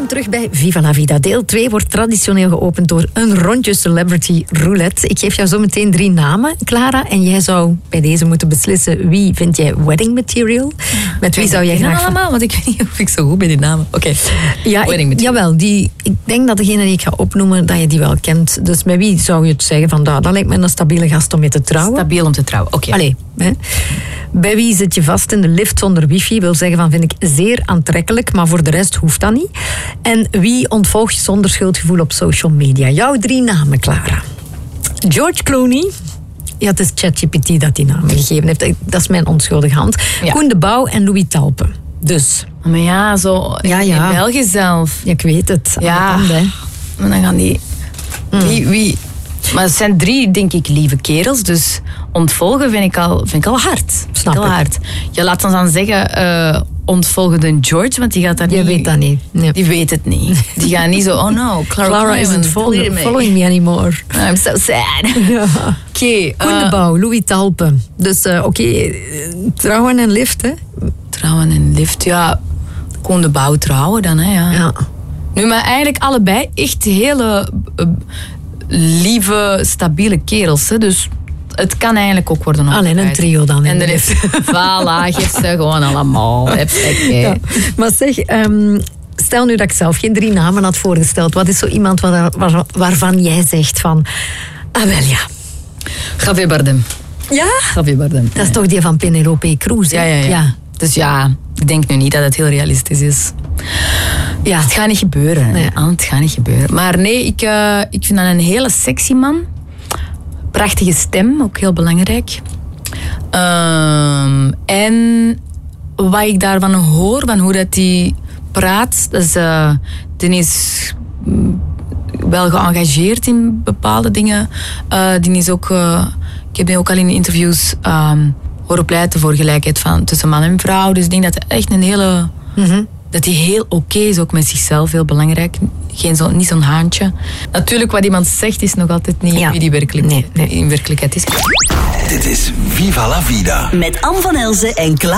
Welkom terug bij Viva la Vida. Deel 2 wordt traditioneel geopend door een rondje Celebrity Roulette. Ik geef jou zo meteen 3 namen, Clara. En jij zou bij deze moeten beslissen wie vind jij wedding material. Met wie zou jij graag... allemaal, want ik weet niet of ik zo goed ben in namen. Oké. Ja, jawel. Ik denk dat degene die ik ga opnoemen, dat je die wel kent. Dus met wie zou je het zeggen van, dat lijkt me een stabiele gast om mee te trouwen? Stabiel om te trouwen, oké. Allee, hè. Bij wie zit je vast in de lift zonder wifi? Wil zeggen van, vind ik zeer aantrekkelijk, maar voor de rest hoeft dat niet. En wie ontvolg je zonder schuldgevoel op social media? Jouw 3 namen, Clara. George Clooney. Ja, het is ChatGPT dat die namen gegeven heeft. Dat is mijn onschuldige hand. Ja. Koen de Bouw en Louis Talpe. Dus. Maar ja, zo in België zelf. Ja, ik weet het. Ja, maar dan gaan die... Wie? Maar het zijn 3, denk ik, lieve kerels. Dus ontvolgen vind ik al hard. Snap ik. Hard. Je laat ons dan zeggen... ontvolgen de George, want die gaat dat niet... Je weet dat niet. Nee. Die weet het niet. Die gaan niet zo... Oh no, Clara isn't following me anymore. I'm so sad. Ja. Oké. Koen de Bouw, Louis Talpe. Dus trouwen en lift, hè? Trouwen en lift, ja. Koen de Bouw trouwen dan, hè, ja. Nu, maar eigenlijk allebei echt hele lieve, stabiele kerels, hè. Dus... Het kan eigenlijk ook worden opgeleid. Alleen een trio dan. En er is... Voilà, geef ze gewoon allemaal. Ja. Maar zeg, stel nu dat ik zelf geen 3 namen had voorgesteld. Wat is zo iemand waarvan jij zegt van... Ah, wel ja. Javier Bardem. Ja? Javier Bardem. Dat is toch die van Penelope Cruz, hè? Ja. Dus ja, ik denk nu niet dat het heel realistisch is. Ja, het gaat niet gebeuren. Nee. Het gaat niet gebeuren. Maar nee, ik vind dat een hele sexy man. Prachtige stem, ook heel belangrijk. En wat ik daarvan hoor, van hoe dat die praat, die is wel geëngageerd in bepaalde dingen. Die is ook, ik heb die ook al in interviews horen pleiten voor gelijkheid tussen man en vrouw. Dus ik denk dat echt een hele... Dat hij heel oké is, ook met zichzelf, heel belangrijk. Niet zo'n haantje. Natuurlijk, wat iemand zegt, is nog altijd niet wie die in werkelijkheid is. Dit is Viva la Vida. Met Anne van Elzen en Clara.